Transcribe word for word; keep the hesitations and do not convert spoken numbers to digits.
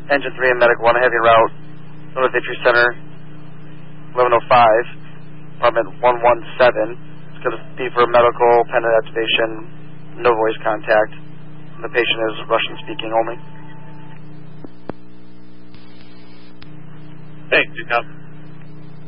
Engine three and Medic one, heavy route, North Entry Center, eleven oh five, apartment one one seven. It's going to be for medical, pendant activation, no voice contact. The patient is Russian speaking only. Thanks, you copy.